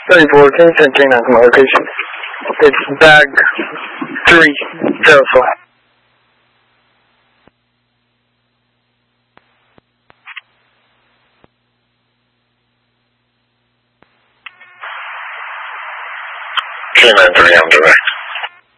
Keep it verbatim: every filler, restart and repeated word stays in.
thirty-four, can you send K nine to my location? It's bag three, aerosol. K nine three, I'm direct.